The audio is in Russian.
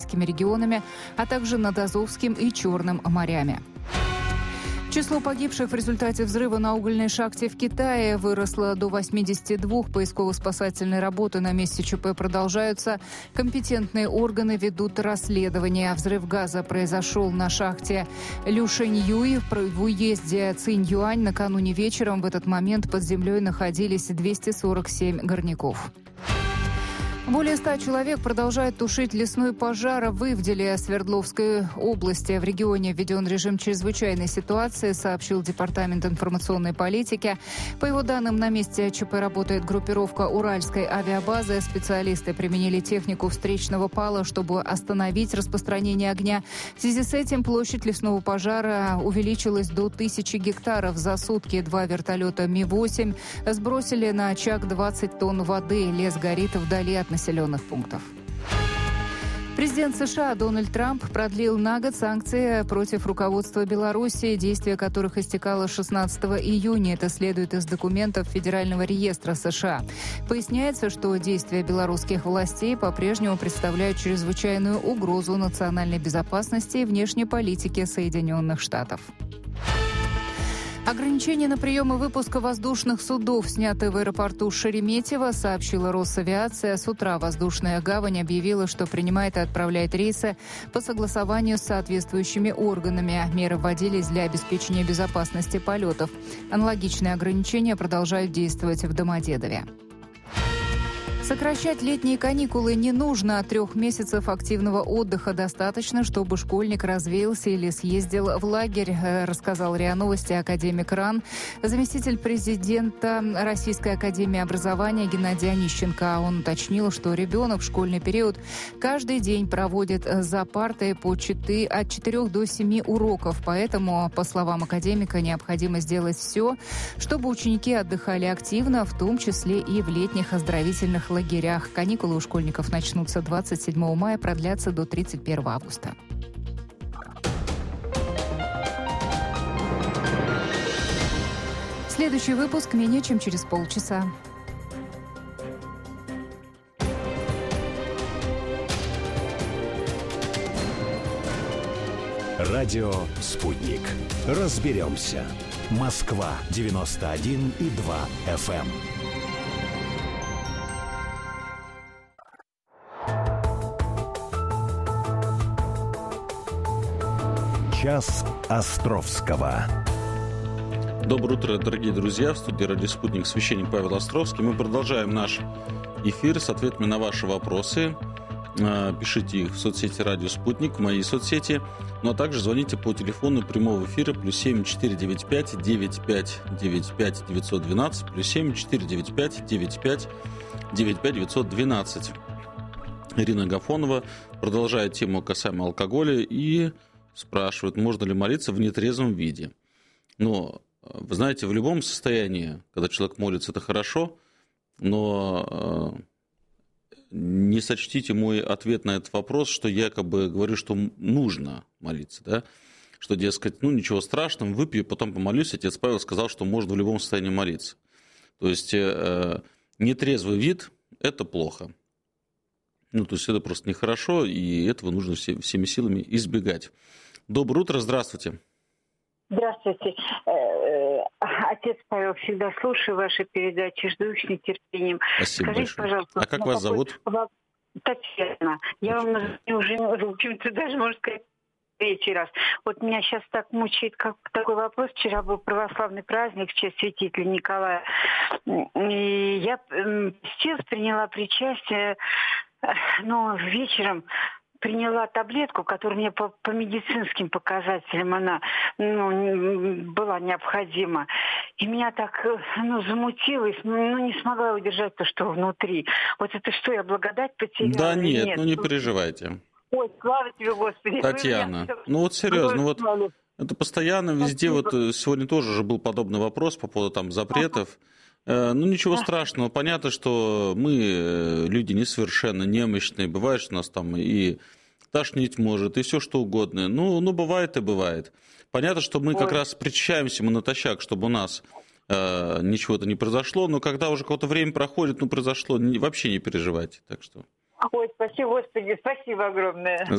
Уральскими регионами, а также над Азовским и Черным морями. Число погибших в результате взрыва на угольной шахте в Китае выросло до 82. Поисково-спасательные работы на месте ЧП продолжаются. Компетентные органы ведут расследование. Взрыв газа произошел на шахте Люшэньюй в уезде Циньюань накануне вечером. В этот момент под землей находились 247 горняков. Более 100 человек продолжают тушить лесной пожар в Ивделе Свердловской области. В регионе введен режим чрезвычайной ситуации, сообщил Департамент информационной политики. По его данным, на месте ЧП работает группировка Уральской авиабазы. Специалисты применили технику встречного пала, чтобы остановить распространение огня. В связи с этим площадь лесного пожара увеличилась до 1000 гектаров. За сутки 2 вертолета Ми-8 сбросили на очаг 20 тонн воды. Лес горит вдали от населенных пунктов. Президент США Дональд Трамп продлил на год санкции против руководства Беларуси, действие которых истекало 16 июня. Это следует из документов Федерального реестра США. Поясняется, что действия белорусских властей по-прежнему представляют чрезвычайную угрозу национальной безопасности и внешней политике Соединенных Штатов. Ограничения на прием и выпуск воздушных судов сняты в аэропорту Шереметьево, сообщила Росавиация. С утра воздушная гавань объявила, что принимает и отправляет рейсы по согласованию с соответствующими органами. Меры вводились для обеспечения безопасности полетов. Аналогичные ограничения продолжают действовать в Домодедове. Сокращать летние каникулы не нужно. 3 месяцев активного отдыха достаточно, чтобы школьник развеялся или съездил в лагерь, рассказал РИА Новости академик РАН. Заместитель президента Российской академии образования Геннадий Онищенко. Он уточнил, что ребенок в школьный период каждый день проводит за партой от 4 до 7 уроков. Поэтому, по словам академика, необходимо сделать все, чтобы ученики отдыхали активно, в том числе и в летних оздоровительных лагерях. Каникулы у школьников начнутся 27 мая, продлятся до 31 августа. Следующий выпуск менее чем через полчаса. Радио «Спутник». Разберемся. Москва 91,2 FM. Час Островского. Доброе утро, дорогие друзья. В студии «Радио Спутник» священник Павел Островский. Мы продолжаем наш эфир с ответами на ваши вопросы. Пишите их в соцсети «Радио Спутник», в мои соцсети. Ну а также звоните по телефону прямого эфира +7 495 95 95 912 +7 495 95 95 912. Ирина Агафонова продолжает тему касаемо алкоголя и спрашивают, можно ли молиться в нетрезвом виде. Но, вы знаете, в любом состоянии, когда человек молится, это хорошо, но не сочтите мой ответ на этот вопрос, что я якобы говорю, что нужно молиться, да? Что, дескать, ничего страшного, выпью, потом помолюсь. Отец Павел сказал, что можно в любом состоянии молиться. То есть нетрезвый вид – это плохо. То есть это просто нехорошо, и этого нужно всеми силами избегать. Доброе утро, здравствуйте. Здравствуйте. Отец Павел, всегда слушаю ваши передачи, жду их с нетерпением. Спасибо Скажите, большое. пожалуйста, А как вас зовут? Татьяна. Я вам уже, в общем-то, даже, можно сказать, третий раз. Вот меня сейчас так мучает такой вопрос. Вчера был православный праздник в честь святителя Николая. И я сейчас приняла причастие, вечером приняла таблетку, которая мне по медицинским показателям она была необходима. И меня так замутило, не смогла удержать то, что внутри. Вот это что, я благодать потеряла? Да нет, не переживайте. Ой, слава тебе, Господи. Татьяна, серьезно, это постоянно везде, сегодня тоже уже был подобный вопрос по поводу запретов. Ничего страшного. Понятно, что мы люди несовершенны, немощные. Бывает, что нас и тошнить может, и все что угодно. Бывает и бывает. Понятно, что мы как раз причащаемся мы натощак, чтобы у нас ничего-то не произошло. Но когда уже какое-то время проходит, произошло, вообще не переживайте. Так что... Ой, спасибо, Господи, спасибо огромное.